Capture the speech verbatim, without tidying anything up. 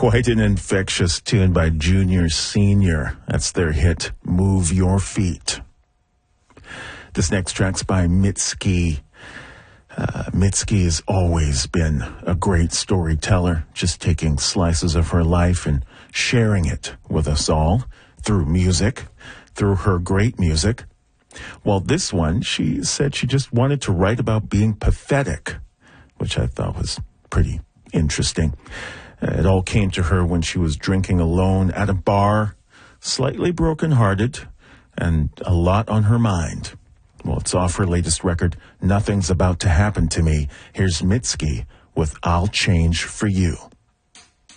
Quite an infectious tune by Junior Senior. That's their hit, Move Your Feet. This next track's by Mitski. Uh, Mitski has always been a great storyteller, just taking slices of her life and sharing it with us all through music, through her great music. Well, this one, she said she just wanted to write about being pathetic, which I thought was pretty interesting. Uh, it all came to her when she was drinking alone at a bar, slightly brokenhearted, and a lot on her mind. Well, it's off her latest record, Nothing's About to Happen to Me. Here's Mitski with I'll Change for You.